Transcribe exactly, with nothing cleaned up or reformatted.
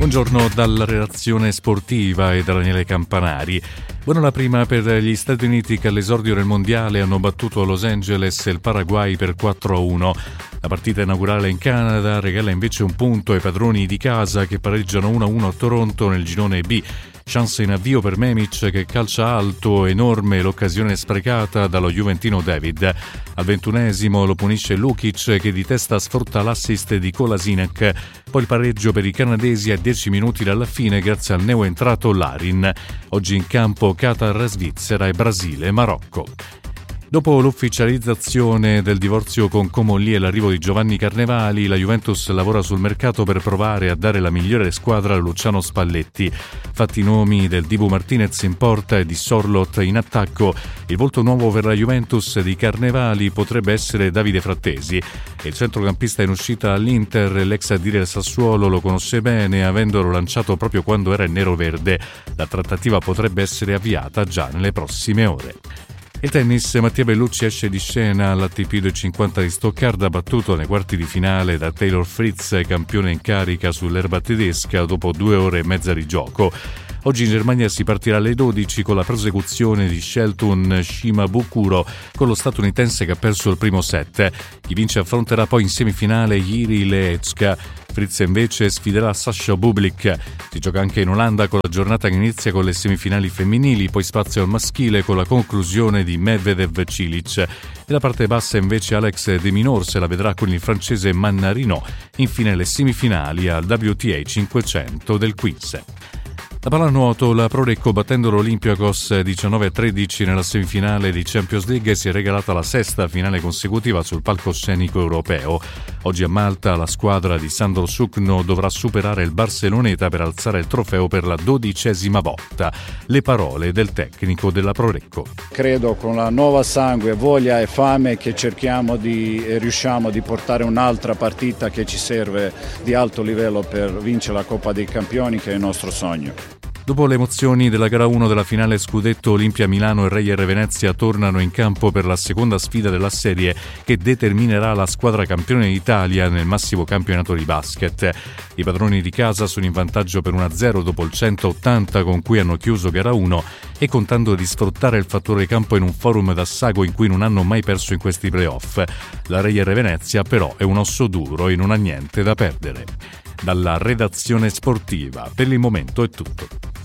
Buongiorno dalla redazione sportiva e da Daniele Campanari. Buona la prima per gli Stati Uniti che all'esordio del mondiale hanno battuto Los Angeles e il Paraguay per quattro a uno. La partita inaugurale in Canada regala invece un punto ai padroni di casa che pareggiano uno a uno a Toronto nel girone B. Chance in avvio per Memic che calcia alto, enorme l'occasione sprecata dallo juventino David. Al ventunesimo lo punisce Lukic che di testa sfrutta l'assist di Kolasinac. Poi il pareggio per i canadesi a dieci minuti dalla fine grazie al neoentrato Larin. Oggi in campo Qatar, Svizzera e Brasile, Marocco. Dopo l'ufficializzazione del divorzio con Comolli e l'arrivo di Giovanni Carnevali, la Juventus lavora sul mercato per provare a dare la migliore squadra a Luciano Spalletti. Fatti i nomi del Dibu Martinez in porta e di Sorloth in attacco, il volto nuovo per la Juventus di Carnevali potrebbe essere Davide Frattesi. Il centrocampista in uscita all'Inter, l'ex addire del Sassuolo, lo conosce bene, avendolo lanciato proprio quando era in nero-verde. La trattativa potrebbe essere avviata già nelle prossime ore. Il tennis, Mattia Bellucci esce di scena all'A T P duecentocinquanta di Stoccarda, battuto nei quarti di finale da Taylor Fritz, campione in carica sull'erba tedesca dopo due ore e mezza di gioco. Oggi in Germania si partirà alle dodici con la prosecuzione di Shelton Shimabukuro con lo statunitense che ha perso il primo set. Chi vince affronterà poi in semifinale Jiri Lehecka. Fritz invece sfiderà Sascha Bublik. Si gioca anche in Olanda con la giornata che inizia con le semifinali femminili, poi spazio al maschile con la conclusione di Medvedev-Cilic. E la parte bassa invece Alex De Minaur se la vedrà con il francese Mannarino. Infine le semifinali al W T A cinquecento del Queens. La pallanuoto, la Prorecco battendo l'Olympiakos diciannove a tredici nella semifinale di Champions League si è regalata la sesta finale consecutiva sul palcoscenico europeo. Oggi a Malta la squadra di Sandro Sukno dovrà superare il Barceloneta per alzare il trofeo per la dodicesima volta. Le parole del tecnico della Prorecco. Credo con la nuova sangue, voglia e fame che cerchiamo di e riusciamo di portare un'altra partita che ci serve di alto livello per vincere la Coppa dei Campioni, che è il nostro sogno. Dopo le emozioni della gara uno della finale scudetto, Olimpia Milano e Reyer Venezia tornano in campo per la seconda sfida della serie che determinerà la squadra campione d'Italia nel massimo campionato di basket. I padroni di casa sono in vantaggio per uno a zero dopo il centottanta con cui hanno chiuso gara uno e contando di sfruttare il fattore campo in un forum d'assago in cui non hanno mai perso in questi playoff. La Reyer Venezia però è un osso duro e non ha niente da perdere. Dalla redazione sportiva per il momento è tutto.